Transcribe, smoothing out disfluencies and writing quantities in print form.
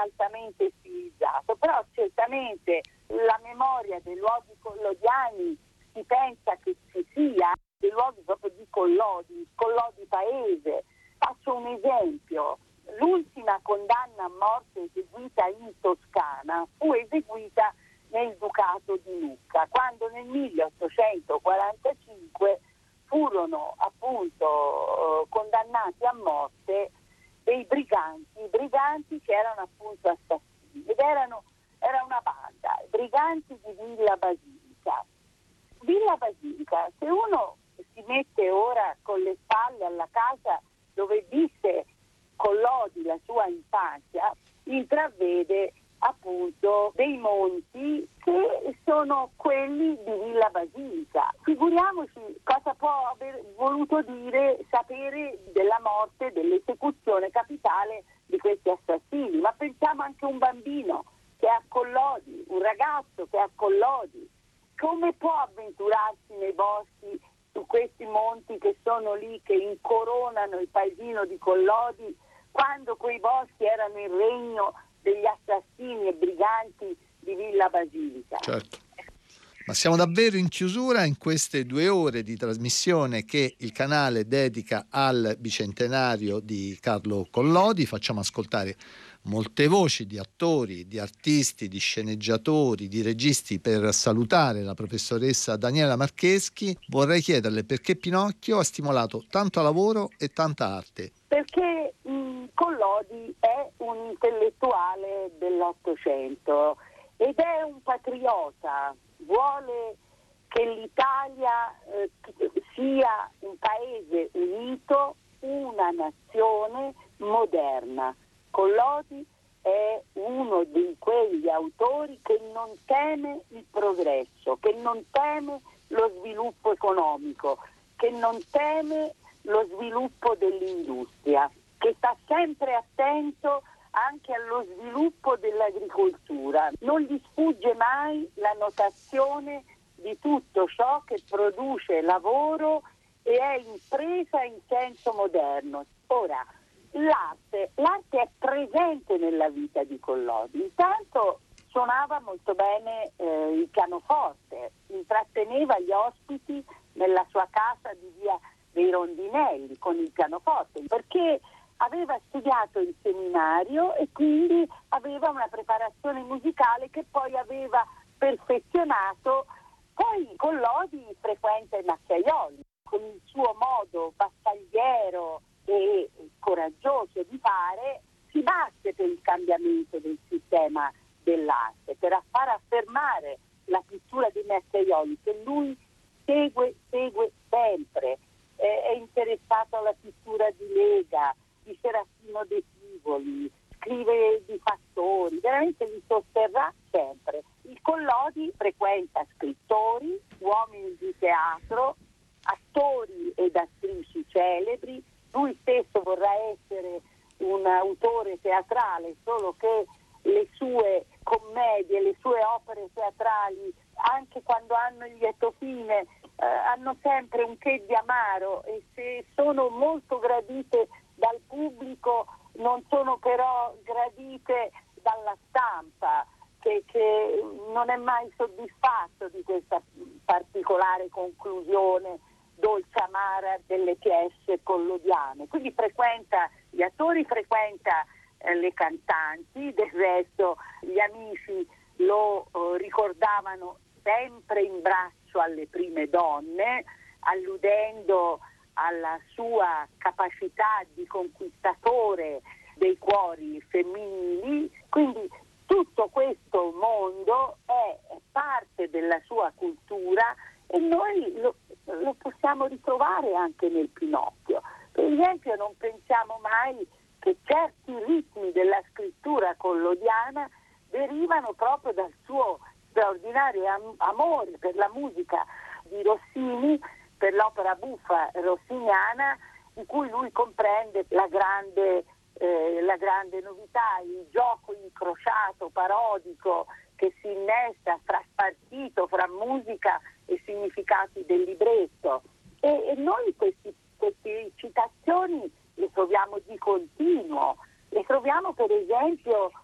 altamente stilizzato, però certamente la memoria dei luoghi collodiani si pensa che ci sia dei luoghi proprio di Collodi paese. Faccio un esempio: l'ultima condanna a morte eseguita in Toscana fu eseguita nel Ducato di Lucca, quando nel 1845 furono appunto condannati a morte dei briganti che erano appunto assassini, ed era una banda, i briganti di Villa Basilica. Villa Basilica, se uno si mette ora con le spalle alla casa dove visse Collodi la sua infanzia, intravede appunto dei monti che sono quelli di Villa Basilica. Figuriamoci cosa può aver voluto dire sapere della morte, dell'esecuzione capitale di questi assassini, ma pensiamo anche a un bambino che è a Collodi, un ragazzo che è a Collodi. Come può avventurarsi nei boschi su questi monti che sono lì, che incoronano il paesino di Collodi, quando quei boschi erano il regno degli assassini e briganti di Villa Basilica? Certo. Ma siamo davvero in chiusura in queste 2 ore di trasmissione che il canale dedica al bicentenario di Carlo Collodi. Facciamo ascoltare molte voci di attori, di artisti, di sceneggiatori, di registi per salutare la professoressa Daniela Marcheschi. Vorrei chiederle perché Pinocchio ha stimolato tanto lavoro e tanta arte. Perché Collodi è un intellettuale dell'Ottocento ed è un patriota, vuole che l'Italia sia un paese unito, una nazione moderna. Collodi è uno di quegli autori che non teme il progresso, che non teme lo sviluppo economico, che non teme lo sviluppo dell'industria, che sta sempre attento anche allo sviluppo dell'agricoltura. Non gli sfugge mai la notazione di tutto ciò che produce lavoro e è impresa in senso moderno. Ora, l'arte è presente nella vita di Collodi. Intanto suonava molto bene il pianoforte, intratteneva gli ospiti nella sua casa di via dei Rondinelli con il pianoforte, perché aveva studiato il seminario e quindi aveva una preparazione musicale che poi aveva perfezionato. Poi Collodi frequenta i macchiaioli con il suo modo battagliero e coraggioso di fare, si batte per il cambiamento del sistema dell'arte, per far affermare la pittura dei macchiaioli che lui segue sempre. È interessato alla pittura di Lega, di Serafino De Tivoli, scrive di Fattori, veramente li sosterrà sempre. Il Collodi frequenta scrittori, uomini di teatro, attori ed attrici celebri. Lui stesso vorrà essere un autore teatrale, solo che le sue commedie, le sue opere teatrali, anche quando hanno il lieto fine, hanno sempre un che di amaro, e se sono molto gradite dal pubblico non sono però gradite dalla stampa, che non è mai soddisfatto di questa particolare conclusione dolce amara delle pièce collodiane. Quindi frequenta gli attori, frequenta le cantanti. Del resto gli amici lo ricordavano sempre in braccio alle prime donne, alludendo alla sua capacità di conquistatore dei cuori femminili. Quindi tutto questo mondo è parte della sua cultura e noi lo possiamo ritrovare anche nel Pinocchio. Per esempio, non pensiamo mai che certi ritmi della scrittura collodiana derivano proprio dal suo straordinario amore per la musica di Rossini, per l'opera buffa rossiniana, in cui lui comprende la grande novità, il gioco incrociato, parodico, che si innesta spartito fra musica e significati del libretto. E noi queste citazioni le troviamo di continuo. Le troviamo per esempio